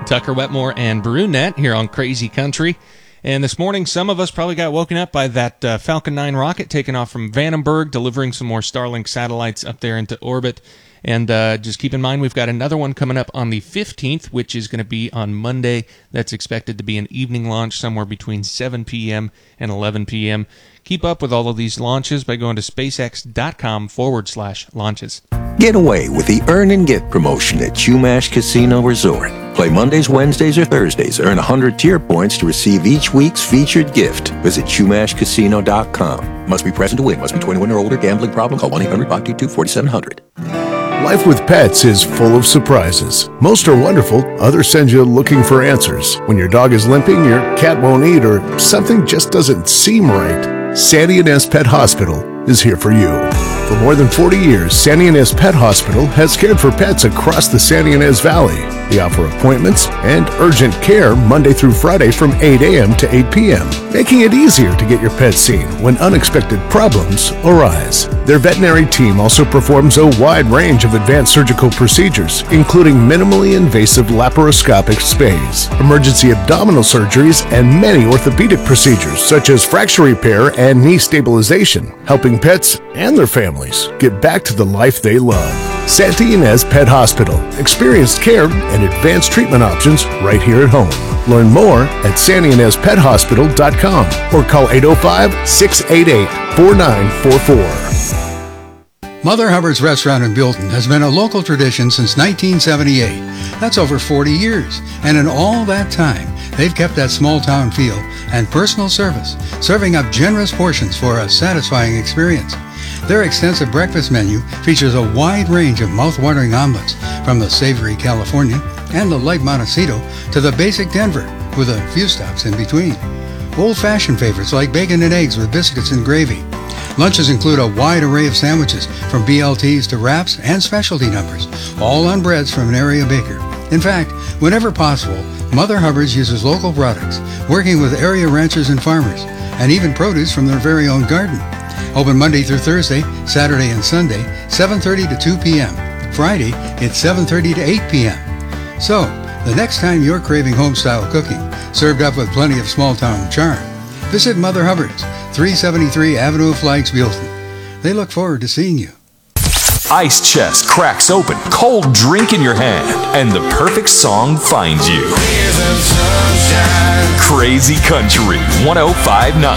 Tucker Wetmore and Brunette here on Crazy Country. And this morning, some of us probably got woken up by that Falcon 9 rocket taking off from Vandenberg, delivering some more Starlink satellites up there into orbit. And just keep in mind, we've got another one coming up on the 15th, which is going to be on Monday. That's expected to be an evening launch somewhere between 7 p.m. and 11 p.m. Keep up with all of these launches by going to spacex.com/launches. Get away with the Earn and Get promotion at Chumash Casino Resort. Play Mondays, Wednesdays, or Thursdays. Earn 100 tier points to receive each week's featured gift. Visit ChumashCasino.com. Must be present to win. Must be 21 or older. Gambling problem? Call 1-800-522-4700. Life with pets is full of surprises. Most are wonderful, others send you looking for answers. When your dog is limping, your cat won't eat, or something just doesn't seem right, Sandy Inez Pet Hospital is here for you. For more than 40 years, Sandy Inez Pet Hospital has cared for pets across the Sandy Inez Valley. They offer appointments and urgent care Monday through Friday from 8 a.m. to 8 p.m., making it easier to get your pet seen when unexpected problems arise. Their veterinary team also performs a wide range of advanced surgical procedures, including minimally invasive laparoscopic spays, emergency abdominal surgeries, and many orthopedic procedures such as fracture repair and knee stabilization, helping pets and their families get back to the life they love. Sandy Inez Pet Hospital. Experienced care and advanced treatment options right here at home. Learn more at sandyinezpethospital.com or call 805-688-4944. Mother Hubbard's Restaurant in Buellton has been a local tradition since 1978. That's over 40 years. And in all that time, they've kept that small town feel and personal service, serving up generous portions for a satisfying experience. Their extensive breakfast menu features a wide range of mouth-watering omelets, from the savory California and the light Montecito to the basic Denver, with a few stops in between. Old-fashioned favorites like bacon and eggs with biscuits and gravy. Lunches include a wide array of sandwiches, from BLTs to wraps and specialty numbers, all on breads from an area baker. In fact, whenever possible, Mother Hubbard's uses local products, working with area ranchers and farmers, and even produce from their very own garden. Open Monday through Thursday, Saturday and Sunday, 7:30 to 2 p.m. Friday, it's 7:30 to 8 p.m. So, the next time you're craving home-style cooking, served up with plenty of small-town charm, visit Mother Hubbard's, 373 Avenue of Flags, Buellton. They look forward to seeing you. Ice chest cracks open, cold drink in your hand, and the perfect song finds you. Crazy Country 105.9.